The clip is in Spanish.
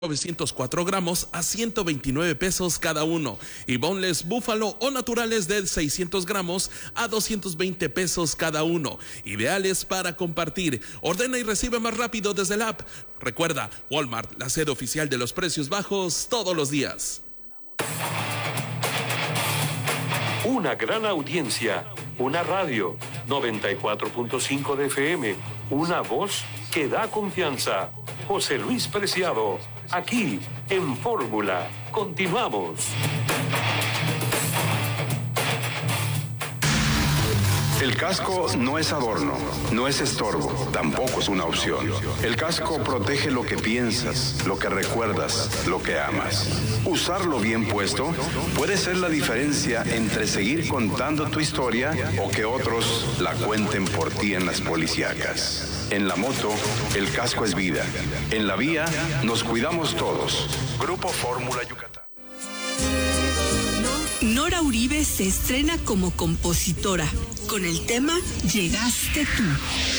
904 gramos a 129 pesos cada uno, y boneless búfalo o naturales de 600 gramos a 220 pesos cada uno, ideales para compartir. Ordena y recibe más rápido desde la app. Recuerda, Walmart, la sede oficial de los precios bajos todos los días. Una gran audiencia, una radio, 94.5 de FM, una voz que da confianza. José Luis Preciado, aquí en Fórmula. Continuamos. El casco no es adorno, no es estorbo, tampoco es una opción. El casco protege lo que piensas, lo que recuerdas, lo que amas. Usarlo bien puesto puede ser la diferencia entre seguir contando tu historia o que otros la cuenten por ti en las policíacas. En la moto, el casco es vida. En la vía, nos cuidamos todos. Grupo Fórmula Yucatán. Nora Uribe se estrena como compositora con el tema Llegaste tú.